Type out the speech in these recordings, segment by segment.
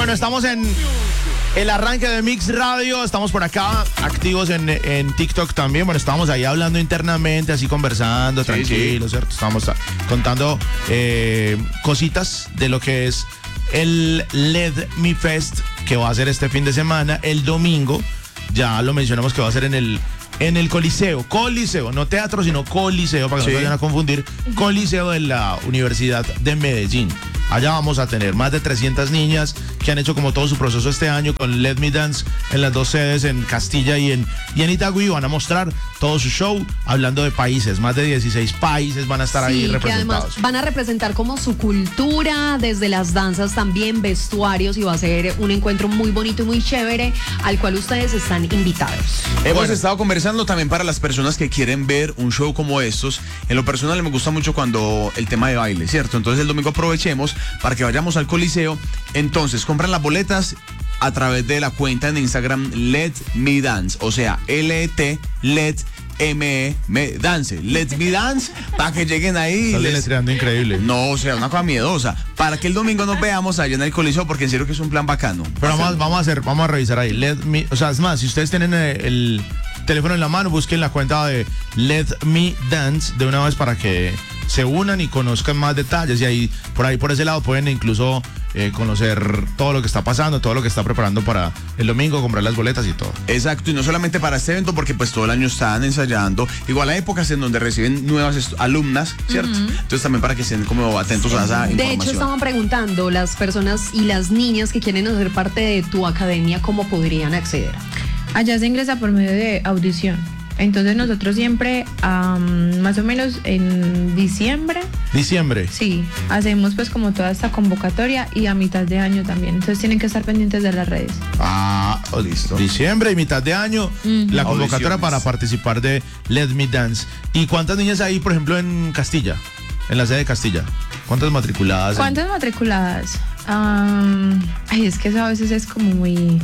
Bueno, estamos en el arranque de Mix Radio. Estamos por acá, activos en TikTok también. Bueno, estábamos ahí hablando internamente, así conversando, tranquilos, ¿cierto? Estábamos contando cositas de lo que es el LED Me Fest, que va a ser este fin de semana, el domingo. Ya lo mencionamos que va a ser en el Coliseo, no teatro, sino Coliseo, para que no se vayan a confundir, Coliseo de la Universidad de Medellín. Allá vamos a tener más de 300 niñas que han hecho como todo su proceso este año con Let Me Dance en las dos sedes, en Castilla y en Itagüí. Van a mostrar todo su show hablando de países, más de 16 países van a estar ahí representados. Además van a representar como su cultura, desde las danzas también, vestuarios, y va a ser un encuentro muy bonito y muy chévere al cual ustedes están invitados. Hemos estado conversando también para las personas que quieren ver un show como estos. En lo personal me gusta mucho cuando el tema de baile, ¿cierto? Entonces el domingo aprovechemos para que vayamos al Coliseo. Entonces compran las boletas a través de la cuenta en Instagram Let Me Dance, o sea, Let me dance, Let Me Dance, para que lleguen ahí. Están increíble. No, o sea, una cosa miedosa, para que el domingo nos veamos allá en el Coliseo, porque en serio que es un plan bacano. Pero vamos a revisar ahí. O sea, es más, si ustedes tienen el teléfono en la mano, busquen la cuenta de Let Me Dance de una vez para que se unan y conozcan más detalles, y ahí por ese lado pueden incluso conocer todo lo que está pasando, todo lo que está preparando para el domingo, comprar las boletas y todo. Exacto, y no solamente para este evento, porque pues todo el año están ensayando. Igual hay épocas en donde reciben nuevas alumnas, ¿cierto? Entonces también para que estén como atentos a esa información. De hecho, estaban preguntando las personas y las niñas que quieren hacer parte de tu academia, ¿cómo podrían acceder? Allá se ingresa por medio de audición. Entonces nosotros siempre, más o menos en diciembre. Sí, hacemos pues como toda esta convocatoria, y a mitad de año también. Entonces tienen que estar pendientes de las redes. Listo. Diciembre y mitad de año, la convocatoria para participar de Let Me Dance. ¿Y cuántas niñas hay, por ejemplo, en Castilla? En la sede de Castilla. ¿Cuántas matriculadas? Es que eso a veces es como muy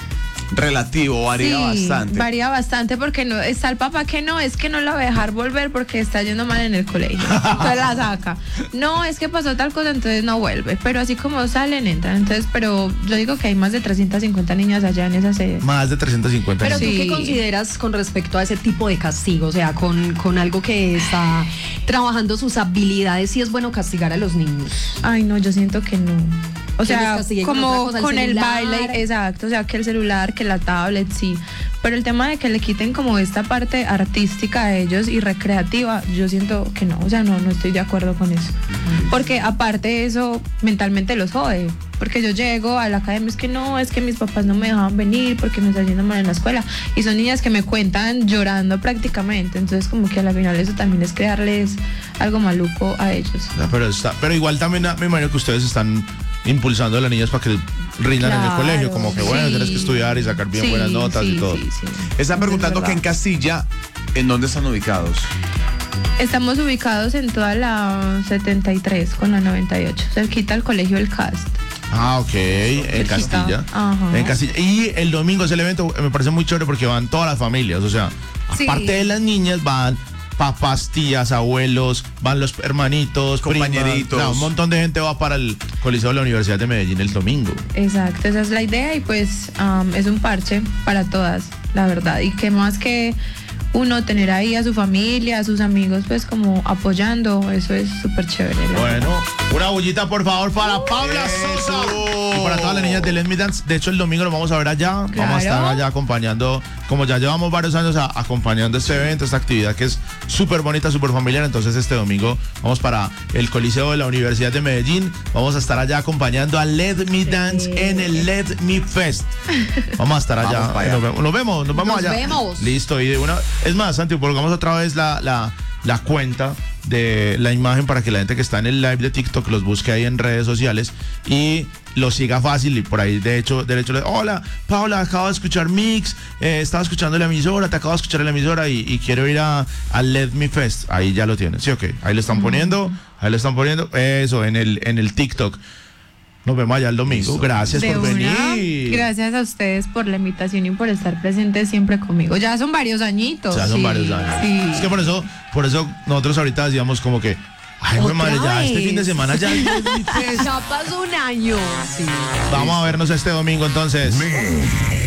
relativo, varía bastante. Varía bastante, porque no está el papá que no, es que no la va a dejar volver porque está yendo mal en el colegio. Entonces la saca. No, es que pasó tal cosa, entonces no vuelve. Pero así como salen, entran. Entonces, pero yo digo que hay más de 350 niñas allá en esa sede. Más de 350 niñas. Pero ¿tú qué consideras con respecto a ese tipo de castigo? O sea, con algo que está trabajando sus habilidades, ¿sí es bueno castigar a los niños? Ay, no, yo siento que no. O sea, como con el baile, exacto, o sea, que el celular, que la tablet, sí. Pero el tema de que le quiten como esta parte artística a ellos y recreativa, yo siento que no, o sea, no estoy de acuerdo con eso. Porque aparte de eso, mentalmente los jode. Porque yo llego a la academia, es que mis papás no me dejaban venir porque me está yendo mal en la escuela. Y son niñas que me cuentan llorando prácticamente. Entonces como que a la final eso también es crearles algo maluco a ellos. No, pero igual también me imagino que ustedes están impulsando a las niñas para que rindan en el colegio, como que bueno, tienes que estudiar y sacar bien buenas notas y todo. Están preguntando que en Castilla, ¿en dónde están ubicados? Estamos ubicados en toda la 73 con la 98, cerquita al colegio El Cast. Ok, en Castilla. En Castilla. Y el domingo es el evento, me parece muy chévere porque van todas las familias, o sea, aparte de las niñas van papás, tías, abuelos, van los hermanitos, compañeritos. Un montón de gente va para el Coliseo de la Universidad de Medellín el domingo. Exacto, esa es la idea, y pues es un parche para todas, la verdad. Y qué más que uno tener ahí a su familia, a sus amigos, pues como apoyando, eso es súper chévere. Bueno, una bullita por favor para Paula Sosa y para todas las niñas de Let Me Dance. De hecho, el domingo lo vamos a ver allá. Claro. Vamos a estar allá acompañando, como ya llevamos varios años acompañando este evento, esta actividad que es súper bonita, súper familiar. Entonces este domingo vamos para el Coliseo de la Universidad de Medellín. Vamos a estar allá acompañando a Let Me Dance en el Let Me Fest. Vamos a estar allá. Nos vemos allá. Listo, y de una... Es más, Santi, colgamos otra vez la cuenta de la imagen para que la gente que está en el live de TikTok los busque ahí en redes sociales y los siga fácil. Y por ahí, de hecho, hola, Paula, acabo de escuchar Mix, estaba escuchando la emisora, te acabo de escuchar en la emisora y quiero ir al Let Me Fest. Ahí ya lo tienen, sí, ok. Ahí lo están poniendo, eso, en el TikTok. Nos vemos allá el domingo. Listo. Gracias por venir. Gracias a ustedes por la invitación y por estar presentes siempre conmigo. Ya son varios añitos. Varios años. Sí. Es que por eso nosotros ahorita decíamos como que Ay, güey, madre, ya este fin de semana ya. Ya pasó un año. Sí. Vamos a vernos este domingo entonces.